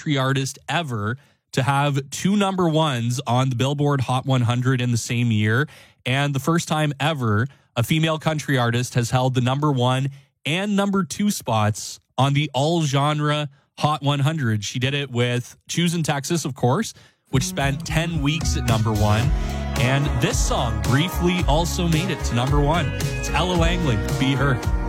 country artist ever to have 2 number ones on the Billboard Hot 100 in the same year, and the first time ever a female country artist has held the number 1 and number 2 spots on the all-genre Hot 100. She did it with Choosing Texas, of course, which spent 10 weeks at number 1. And this song briefly also made it to number 1. It's Ella Langley, Be Her.